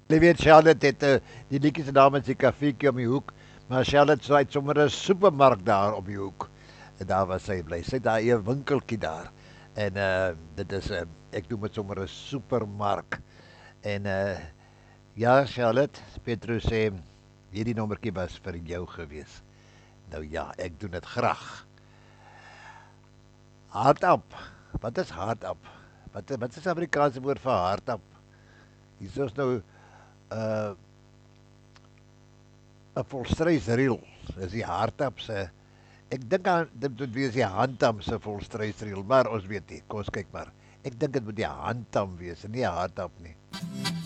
Jy weet Charlotte het die liedjie se naam is die kafeetjie om die hoek, maar Charlotte het sommer 'n supermark daar op die hoek. En daar was sy bly. Sy het daar 'n winkeltjie daar. En dit is ek noem dit sommer 'n supermark. En ja, Charlotte, Petro sê hierdie nommertjie was vir jou gewees. Nou ja, ek doen dit graag. Hardap. Wat is hardap? Wat is die Afrikaanse woord vir hardap? Hier is ons nou 'n 'n volstrysreel. Dis die hardap se. Ek dink dit moet wees die handtam se volstrysreel, maar ons weet nie. Kom ons kyk maar. Ek dink dit moet die handtam wees en nie 'n hardap nie.